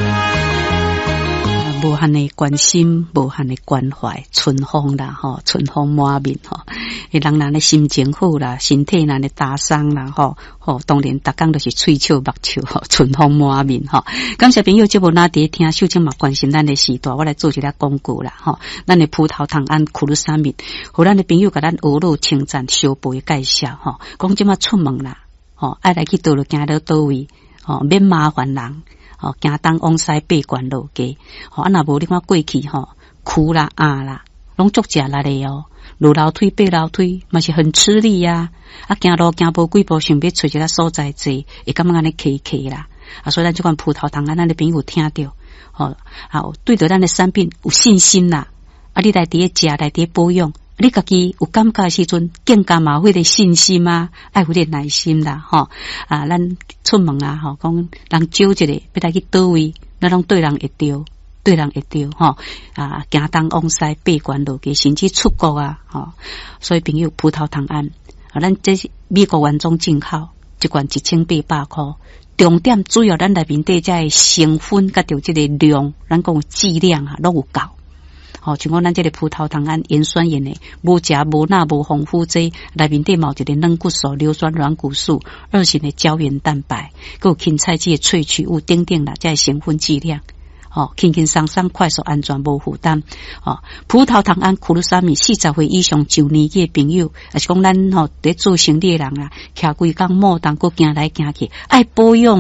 无限的关心，无限的关怀，春风啦吼，春风满面吼，人的心情好啦，身体的打伤啦吼，当然逐工都是喙笑目笑吼，春风满面吼。感谢朋友，节目那伫听秀清嘛关心咱的时代，我来做一个广告啦吼。咱的葡萄糖胺苦鲁沙米，互咱的朋友甲咱学路称赞小辈介绍吼，讲即马出门啦吼，爱来去倒落行到倒位吼，免麻烦人。行东往西八关路街，若无你看过去苦啦啦，拢足食力的哦。路楼梯爬楼梯嘛是很吃力呀。行路行无几步，想要找一个所在坐，会感觉安尼客啦。所以咱这款葡萄糖胺，咱的朋友听到，对着咱的产品有信心啦。你来伫食，来伫保养。你家己有感觉的时阵，更加嘛有信心啊，爱有点耐心啦，咱出门啊，讲人招一个，要来去倒位，咱拢对人会着，行东往西八关路嘅，甚至出国啊，所以朋友葡萄糖胺，咱这是美国原装进口，一罐1800块，重点主要咱内面底这成分甲着这个量，咱讲质量啊，拢有够。像讲咱这个葡萄糖胺盐酸盐的，无食无钠无防腐剂，内面底有一个软骨素、硫酸软骨素、2型的胶原蛋白，还有芹菜籽的萃取物等等啦，这成分剂量。轻轻松松、快速、安全、无负担。葡萄糖胺苦鲁沙米40岁以上就年纪的朋友，也是讲咱在做生意的人啦，徛规工莫当，搁行来行去，爱保养。